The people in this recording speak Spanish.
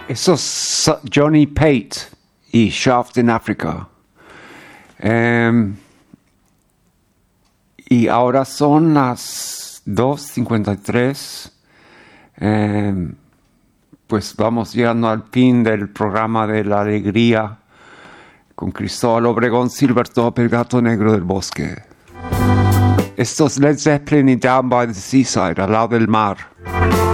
Eso es Johnny Pate y Shaft in Africa. Y ahora son las 2:53. Pues vamos llegando al fin del programa de la alegría con Cristóbal Obregón, Silvertop, el gato negro del bosque. Esto es Led Zeppelin y Down by the Seaside, al lado del mar.